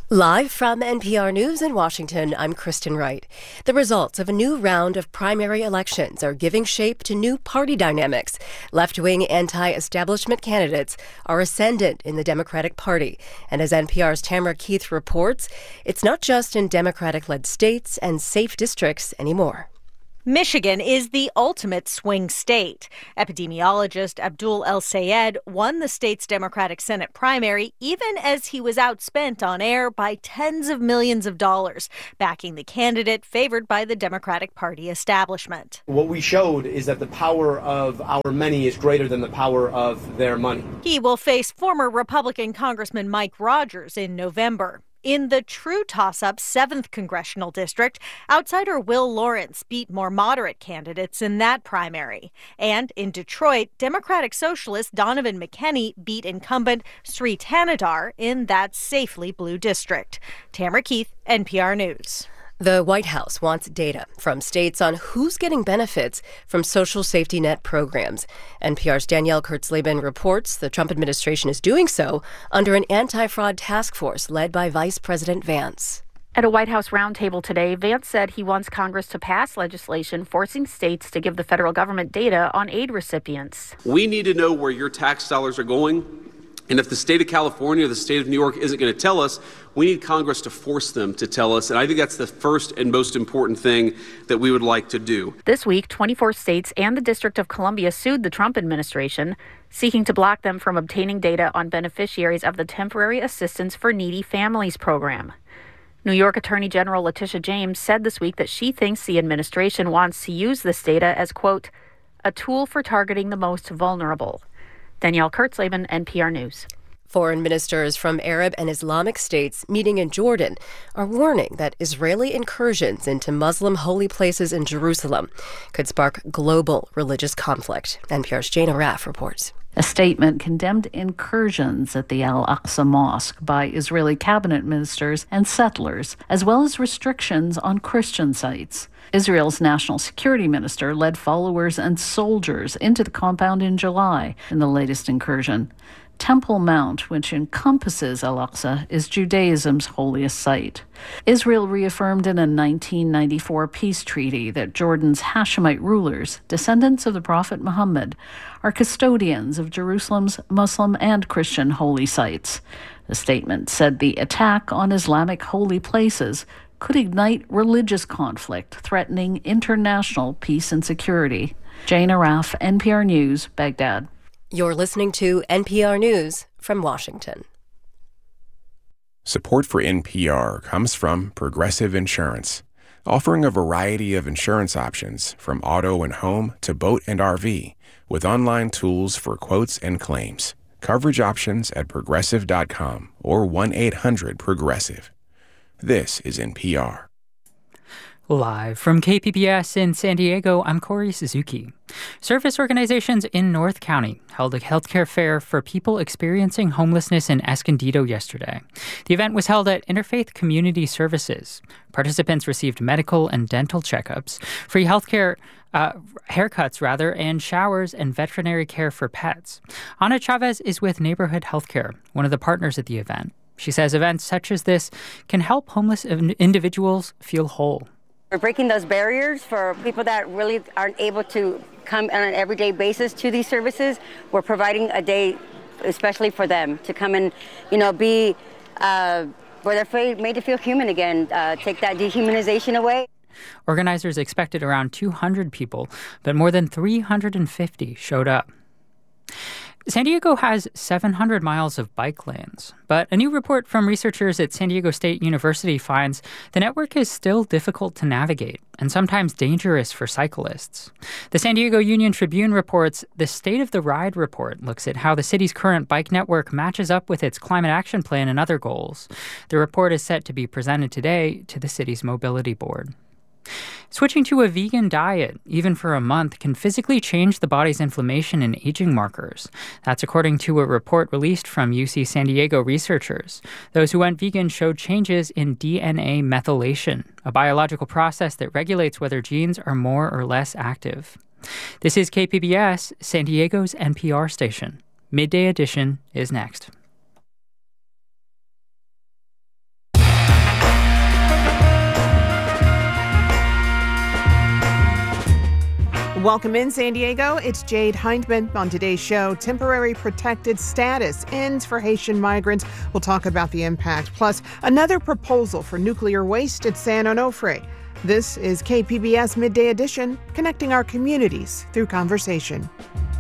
Live from NPR News in Washington, I'm Kristen Wright. The results of a new round of primary elections are giving shape to new party dynamics. Left-wing anti-establishment candidates are ascendant in the Democratic Party. And as NPR's Tamara Keith reports, it's not just in Democratic-led states and safe districts anymore. Michigan is the ultimate swing state. Epidemiologist Abdul El-Sayed won the state's Democratic Senate primary even as he was outspent on air by tens of millions of dollars, backing the candidate favored by the Democratic Party establishment. What we showed is that the power of our many is greater than the power of their money. He will face former Republican Congressman Mike Rogers in November. In the true toss-up 7th Congressional District, outsider Will Lawrence beat more moderate candidates in that primary. And in Detroit, Democratic Socialist Donovan McKinney beat incumbent Sri Thanadar in that safely blue district. Tamara Keith, NPR News. The White House wants data from states on who's getting benefits from social safety net programs. NPR's Danielle Kurtzleben reports the Trump administration is doing so under an anti-fraud task force led by Vice President Vance. At a White House roundtable today, Vance said he wants Congress to pass legislation forcing states to give the federal government data on aid recipients. We need to know where your tax dollars are going. And if the state of California or the state of New York isn't going to tell us, we need Congress to force them to tell us. And I think that's the first and most important thing that we would like to do. This week, 24 states and the District of Columbia sued the Trump administration, seeking to block them from obtaining data on beneficiaries of the Temporary Assistance for Needy Families program. New York Attorney General Letitia James said this week that she thinks the administration wants to use this data as, quote, a tool for targeting the most vulnerable. Danielle Kurtzleben, NPR News. Foreign ministers from Arab and Islamic states meeting in Jordan are warning that Israeli incursions into Muslim holy places in Jerusalem could spark global religious conflict. NPR's Jana Raff reports. A statement condemned incursions at the Al-Aqsa Mosque by Israeli cabinet ministers and settlers, as well as restrictions on Christian sites. Israel's national security minister led followers and soldiers into the compound in July in the latest incursion. Temple Mount, which encompasses Al-Aqsa, is Judaism's holiest site. Israel reaffirmed in a 1994 peace treaty that Jordan's Hashemite rulers, descendants of the Prophet Muhammad, are custodians of Jerusalem's Muslim and Christian holy sites. The statement said the attack on Islamic holy places could ignite religious conflict, threatening international peace and security. Jana Raff, NPR News, Baghdad. You're listening to NPR News from Washington. Support for NPR comes from Progressive Insurance, offering a variety of insurance options from auto and home to boat and RV, with online tools for quotes and claims. Coverage options at progressive.com or 1-800-PROGRESSIVE. This is NPR. Live from KPBS in San Diego, I'm Corey Suzuki. Service organizations in North County held a healthcare fair for people experiencing homelessness in Escondido yesterday. The event was held at Interfaith Community Services. Participants received medical and dental checkups, free healthcare haircuts, and showers and veterinary care for pets. Ana Chavez is with Neighborhood Healthcare, one of the partners at the event. She says events such as this can help homeless individuals feel whole. We're breaking those barriers for people that really aren't able to come on an everyday basis to these services. We're providing a day especially for them to come and, be where they're made to feel human again, take that dehumanization away. Organizers expected around 200 people, but more than 350 showed up. San Diego has 700 miles of bike lanes, but a new report from researchers at San Diego State University finds the network is still difficult to navigate and sometimes dangerous for cyclists. The San Diego Union Tribune reports the State of the Ride report looks at how the city's current bike network matches up with its climate action plan and other goals. The report is set to be presented today to the city's mobility board. Switching to a vegan diet, even for a month, can physically change the body's inflammation and aging markers. That's according to a report released from UC San Diego researchers. Those who went vegan showed changes in DNA methylation, a biological process that regulates whether genes are more or less active. This is KPBS, San Diego's NPR station. Midday Edition is next. Welcome in, San Diego. It's Jade Hindman. On today's show, temporary protected status ends for Haitian migrants. We'll talk about the impact. Plus, another proposal for nuclear waste at San Onofre. This is KPBS Midday Edition, connecting our communities through conversation.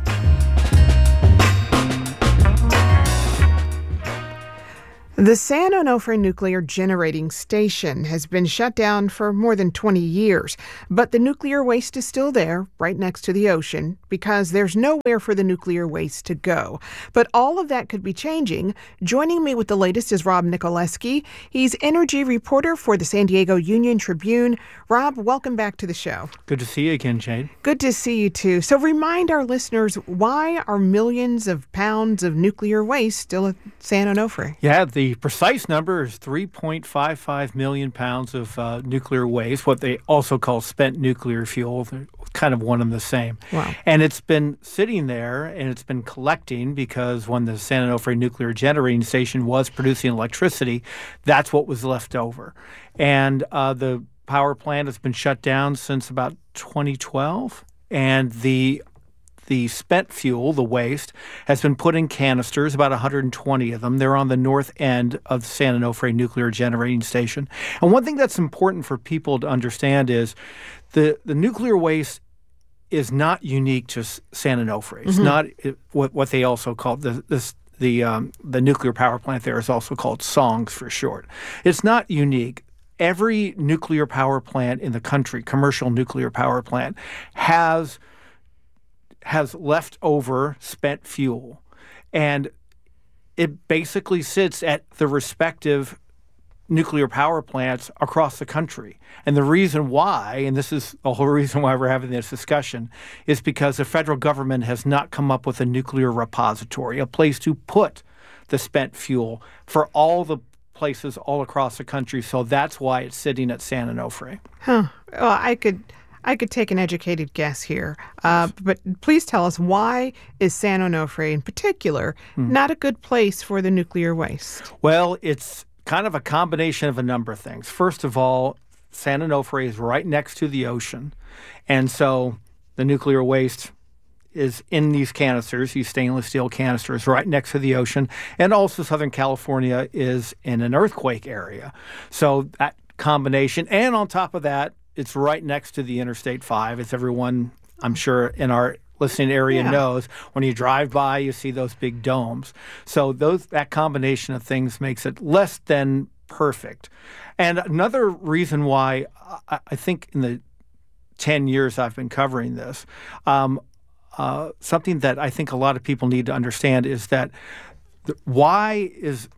The San Onofre Nuclear Generating Station has been shut down for more than 20 years, but the nuclear waste is still there, right next to the ocean, because there's nowhere for the nuclear waste to go. But all of that could be changing. Joining me with the latest is Rob Nicoleski. He's energy reporter for the San Diego Union Tribune. Rob, welcome back to the show. Good to see you again, Jade. Good to see you, too. So remind our listeners, why are millions of pounds of nuclear waste still at San Onofre? Yeah, the precise number is 3.55 million pounds of nuclear waste, what they also call spent nuclear fuel. They're kind of one and the same. Wow. And it's been sitting there and it's been collecting because when the San Onofre Nuclear Generating Station was producing electricity, that's what was left over. And the power plant has been shut down since about 2012, and the spent fuel, the waste, has been put in canisters, about 120 of them. They're on the north end of the San Onofre Nuclear Generating Station. And one thing that's important for people to understand is the nuclear waste is not unique to San Onofre. It's not what they also call the nuclear power plant there is also called SONGS for short. It's not unique. Every nuclear power plant in the country, commercial nuclear power plant, has leftover spent fuel. And it basically sits at the respective nuclear power plants across the country. And the reason why, and this is the whole reason why we're having this discussion, is because the federal government has not come up with a nuclear repository, a place to put the spent fuel for all the places all across the country. So that's why it's sitting at San Onofre. Well, I could take an educated guess here, but please tell us, why is San Onofre in particular not a good place for the nuclear waste? Well, it's kind of a combination of a number of things. First of all, San Onofre is right next to the ocean, and so the nuclear waste is in these canisters, these stainless steel canisters right next to the ocean, and also Southern California is in an earthquake area. So that combination, and on top of that, it's right next to the Interstate 5, as everyone, I'm sure, in our listening area knows. When you drive by, you see those big domes. So that combination of things makes it less than perfect. And another reason why I think in the 10 years I've been covering this, something that I think a lot of people need to understand is that why is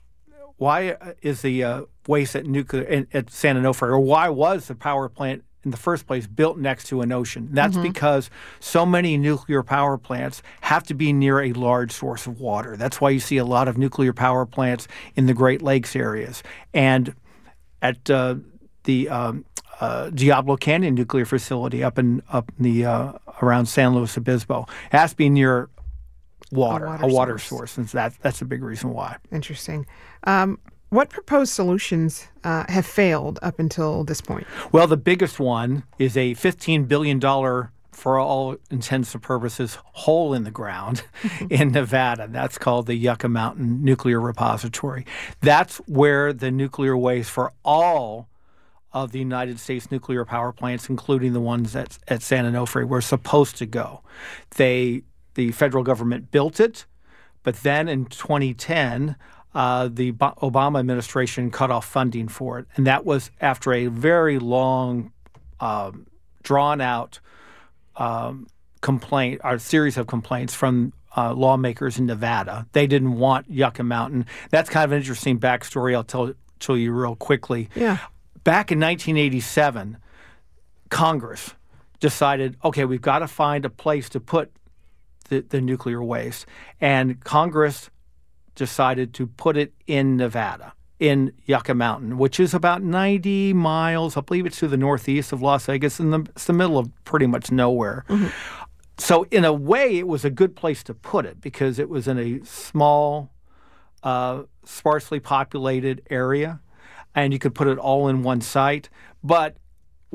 the waste at San Onofre, or why was the power plant in the first place built next to an ocean? That's because so many nuclear power plants have to be near a large source of water. That's why you see a lot of nuclear power plants in the Great Lakes areas. And at the Diablo Canyon nuclear facility up in the around San Luis Obispo, it has to be near a water source. And that's a big reason why. Interesting. What proposed solutions have failed up until this point? Well, the biggest one is a $15 billion, for all intents and purposes, hole in the ground in Nevada. That's called the Yucca Mountain Nuclear Repository. That's where the nuclear waste for all of the United States nuclear power plants, including the ones at San Onofre, were supposed to go. The federal government built it, but then in 2010, the Obama administration cut off funding for it. And that was after a very long, drawn-out complaint, or series of complaints from lawmakers in Nevada. They didn't want Yucca Mountain. That's kind of an interesting backstory I'll tell you real quickly. Yeah. Back in 1987, Congress decided, okay, we've got to find a place to put the nuclear waste. And Congress decided to put it in Nevada, in Yucca Mountain, which is about 90 miles, I believe it's to the northeast of Las Vegas, it's the middle of pretty much nowhere. So in a way, it was a good place to put it because it was in a small, sparsely populated area, and you could put it all in one site, but was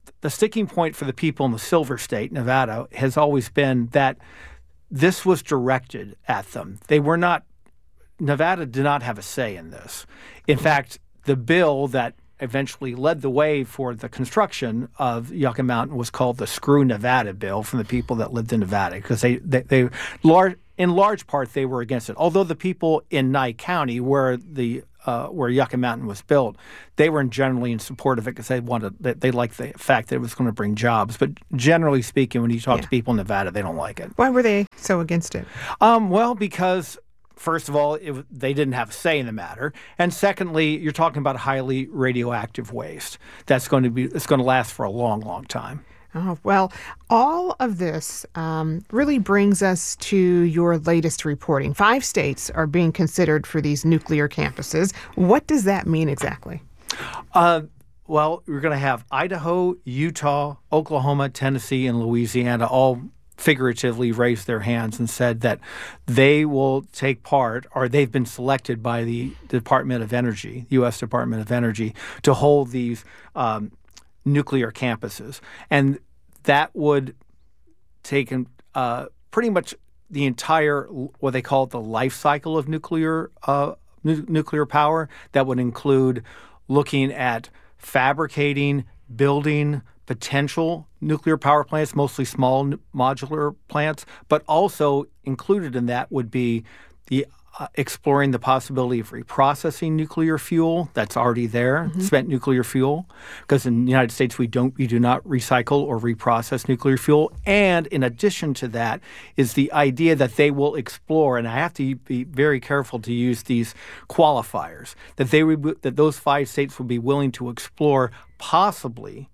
the sticking point for the people in the Silver State, Nevada, has always been that this was directed at them. Nevada did not have a say in this. In fact, the bill that eventually led the way for the construction of Yucca Mountain was called the Screw Nevada Bill from the people that lived in Nevada, because in large part they were against it. Although the people in Nye County, where Yucca Mountain was built, they were generally in support of it because they liked the fact that it was going to bring jobs. But generally speaking, when you talk to people in Nevada, they don't like it. Why were they so against it? Well, because first of all, they didn't have a say in the matter, and secondly, you're talking about highly radioactive waste it's going to last for a long, long time. Oh, well, all of this really brings us to your latest reporting. 5 states are being considered for these nuclear campuses. What does that mean exactly? Well, we're going to have Idaho, Utah, Oklahoma, Tennessee, and Louisiana all figuratively raised their hands and said that they will take part, or they've been selected by the Department of Energy, U.S. Department of Energy, to hold these nuclear campuses. And that would take pretty much the entire, what they call the life cycle of nuclear power. That would include looking at fabricating, building potential nuclear power plants, mostly small modular plants, but also included in that would be the exploring the possibility of reprocessing nuclear fuel that's already there, spent nuclear fuel, because in the United States we do not recycle or reprocess nuclear fuel. And in addition to that is the idea that they will explore, and I have to be very careful to use these qualifiers, that those 5 states will be willing to explore possibly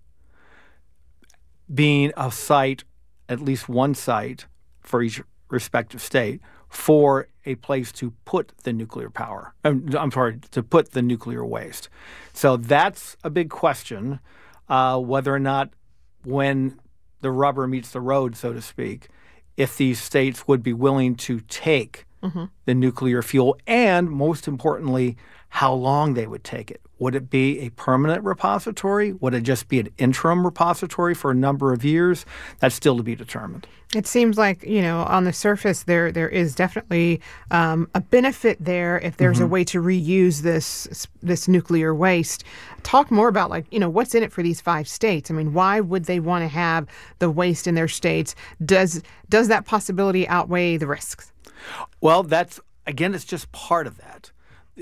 being a site, at least one site for each respective state, for a place to put the nuclear power. To put the nuclear waste. So that's a big question, whether or not, when the rubber meets the road, so to speak, if these states would be willing to take the nuclear fuel, and most importantly, how long they would take it. Would it be a permanent repository? Would it just be an interim repository for a number of years? That's still to be determined. It seems like, on the surface, there is definitely a benefit there if there's a way to reuse this nuclear waste. Talk more about, what's in it for these 5 states. I mean, why would they want to have the waste in their states? Does that possibility outweigh the risks? Well, it's just part of that.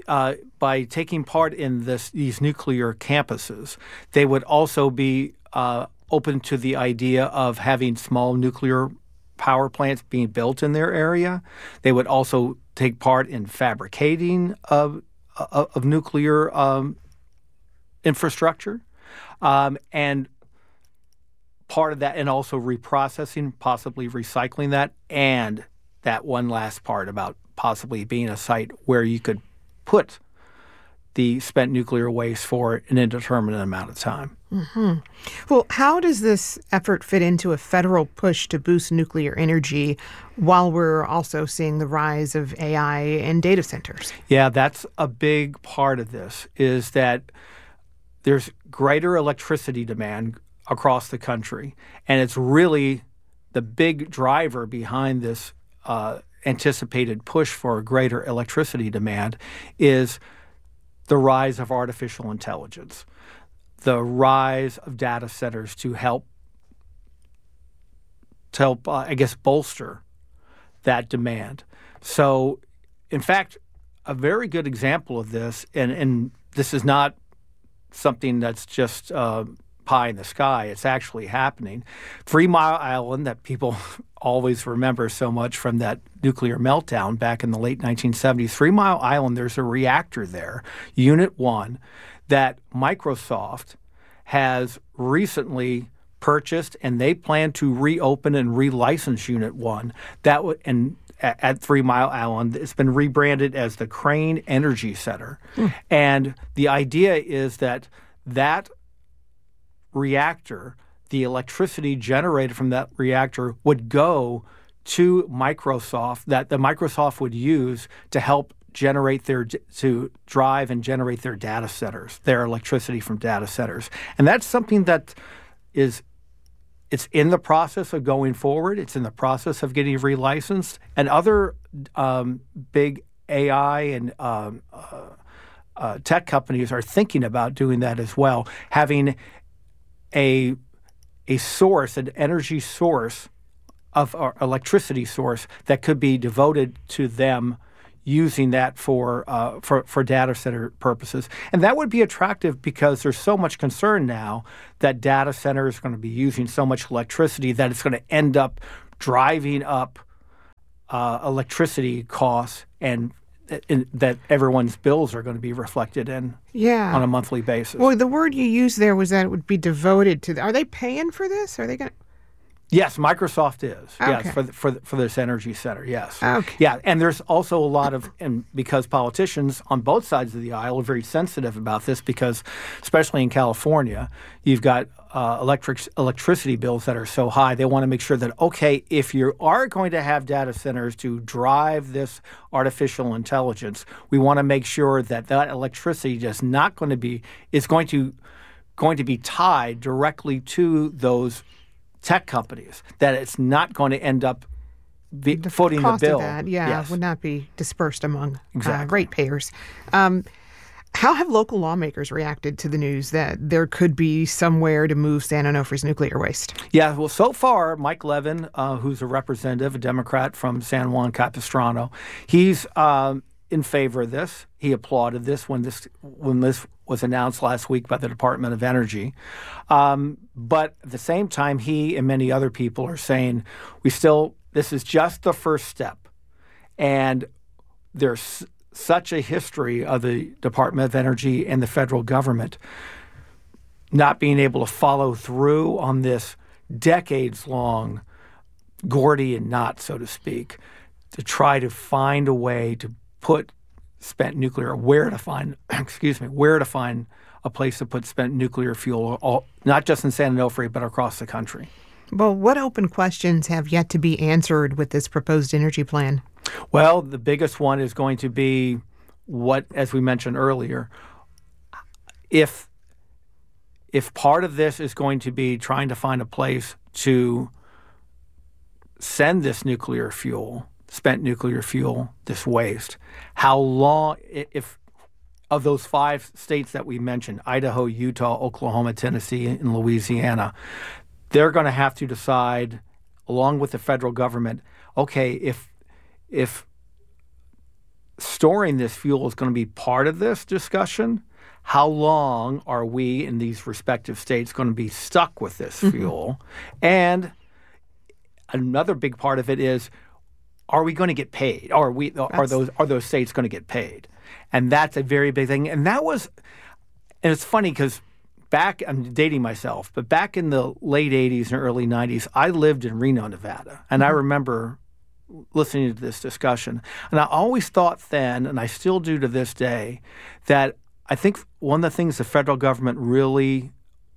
By taking part in these nuclear campuses, they would also be open to the idea of having small nuclear power plants being built in their area. They would also take part in fabricating of nuclear infrastructure, and part of that, and also reprocessing, possibly recycling that, and that one last part about possibly being a site where you could put the spent nuclear waste for an indeterminate amount of time. Well, how does this effort fit into a federal push to boost nuclear energy while we're also seeing the rise of AI and data centers? Yeah, that's a big part of this, is that there's greater electricity demand across the country, and it's really the big driver behind this anticipated push for greater electricity demand is the rise of artificial intelligence, the rise of data centers to help bolster that demand. So, in fact, a very good example of this, and this is not something that's just pie in the sky. It's actually happening. 3 Mile Island, that people always remember so much from that nuclear meltdown back in the late 1970s. 3 Mile Island, there's a reactor there, Unit 1, that Microsoft has recently purchased, and they plan to reopen and relicense Unit 1. At 3 Mile Island, it's been rebranded as the Crane Energy Center. And the idea is that reactor, the electricity generated from that reactor would go to Microsoft, that the Microsoft would use to help to drive and generate their data centers, their electricity from data centers. And that's something that is it's in the process of going forward. It's in the process of getting relicensed. And other big AI and tech companies are thinking about doing that as well, having a source, an energy source of our electricity source that could be devoted to them using that for data center purposes. And that would be attractive because there's so much concern now that data centers are going to be using so much electricity that it's going to end up driving up electricity costs, and that everyone's bills are going to be reflected in on a monthly basis. Well, the word you used there was that it would be devoted to. Are they paying for this? Are they going to? Yes, Microsoft is. Okay. Yes, for this energy center. Yes. Okay. Yeah, and there's also a lot of, and because politicians on both sides of the aisle are very sensitive about this, because especially in California, you've got electricity bills that are so high. They want to make sure that, okay, if you are going to have data centers to drive this artificial intelligence, we want to make sure that electricity is going to be tied directly to those tech companies, that it's not going to end up footing the bill. Of that, would not be dispersed among ratepayers. How have local lawmakers reacted to the news that there could be somewhere to move San Onofre's nuclear waste? Yeah, well, so far, Mike Levin, who's a representative, a Democrat from San Juan Capistrano, he's in favor of this. He applauded this when this was announced last week by the Department of Energy. But at the same time, he and many other people are saying this is just the first step. And there's such a history of the Department of Energy and the federal government not being able to follow through on this decades-long Gordian knot, so to speak, to try to find a way to put spent nuclear, where to find a place to put spent nuclear fuel, not just in San Onofre, but across the country. Well, what open questions have yet to be answered with this proposed energy plan? Well, the biggest one is going to be what, as we mentioned earlier, if part of this is going to be trying to find a place to send this nuclear fuel, spent nuclear fuel, this waste, how long, if of those 5 states that we mentioned, Idaho, Utah, Oklahoma, Tennessee, and Louisiana, they're going to have to decide, along with the federal government, okay, if storing this fuel is going to be part of this discussion, how long are we in these respective states going to be stuck with this fuel? And another big part of it is, are we going to get paid? Are those states going to get paid? And that's a very big thing. And it's funny because I'm dating myself, but back in the late 80s and early 90s, I lived in Reno, Nevada. And I remember listening to this discussion. And I always thought then, and I still do to this day, that I think one of the things the federal government really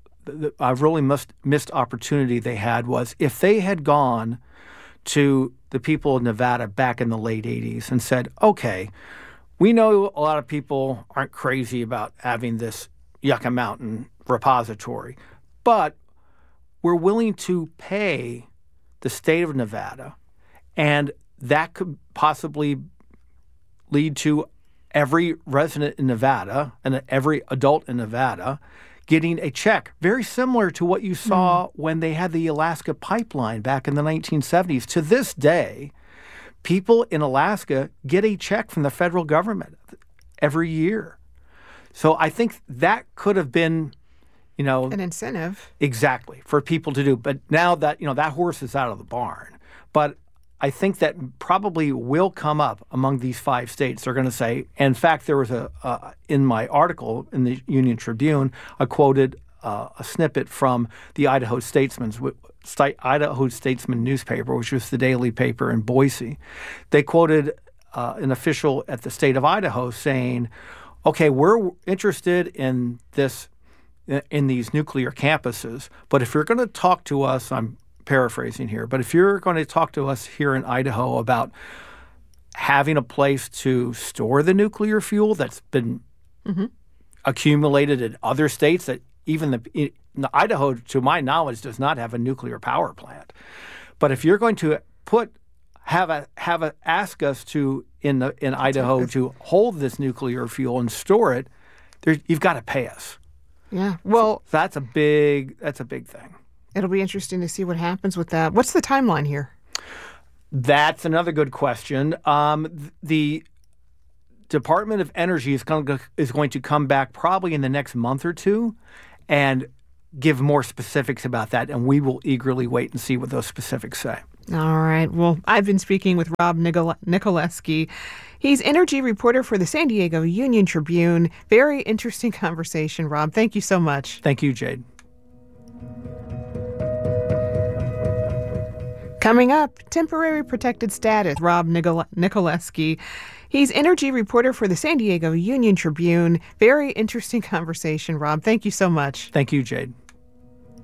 missed opportunity they had was if they had gone to the people of Nevada back in the late 80s and said, okay, we know a lot of people aren't crazy about having this Yucca Mountain repository, but we're willing to pay the state of Nevada, and that could possibly lead to every resident in Nevada and every adult in Nevada getting a check, very similar to what you saw when they had the Alaska pipeline back in the 1970s. To this day, people in Alaska get a check from the federal government every year. So I think that could have been, an incentive. Exactly, for people to do. But now that, that horse is out of the barn. But I think that probably will come up among these 5 states. They're going to say, in fact, there was in my article in the Union Tribune, I quoted a snippet from the Idaho Statesman newspaper, which was the daily paper in Boise. They quoted an official at the state of Idaho saying, okay, we're interested in these nuclear campuses, but if you're going to talk to us, I'm paraphrasing here, but if you're going to talk to us here in Idaho about having a place to store the nuclear fuel that's been accumulated in other states, that even Idaho, to my knowledge, does not have a nuclear power plant. But if you're going to ask us to in Idaho to hold this nuclear fuel and store it, you've got to pay us. Yeah. Well, so that's a big thing. It'll be interesting to see what happens with that. What's the timeline here? That's another good question. The Department of Energy is going to come back probably in the next month or two and give more specifics about that, and we will eagerly wait and see what those specifics say. All right. Well, I've been speaking with Rob Nikolewski. He's energy reporter for the San Diego Union Tribune. Very interesting conversation, Rob. Thank you so much. Thank you, Jade. Coming up, temporary protected status, Rob Nikolewski. He's energy reporter for the San Diego Union Tribune. Very interesting conversation, Rob. Thank you so much. Thank you, Jade.